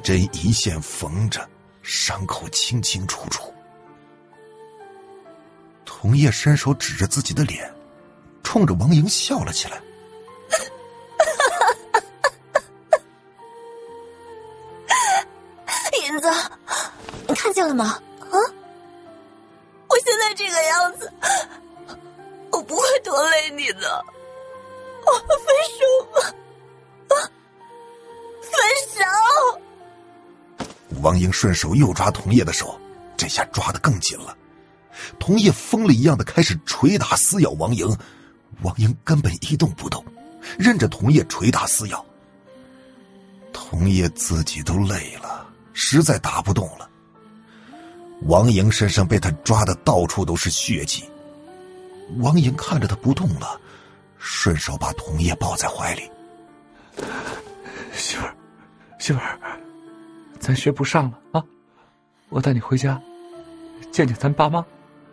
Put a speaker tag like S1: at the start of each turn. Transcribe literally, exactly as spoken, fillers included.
S1: 针一线缝着，伤口清清楚楚。童叶伸手指着自己的脸，冲着王莹笑了起来。
S2: 银子，你看见了吗？啊！我现在这个样子，我不会拖累你的。我们分手吧，啊！分手！
S1: 王莹顺手又抓童叶的手，这下抓得更紧了。童叶疯了一样的开始捶打撕咬王莹，王莹根本一动不动，任着童叶捶打撕咬。童叶自己都累了，实在打不动了。王莹身上被他抓得到处都是血迹。王莹看着他不动了，顺手把童叶抱在怀里。
S3: 媳妇儿，媳妇儿，咱学不上了啊！我带你回家，见见咱爸妈。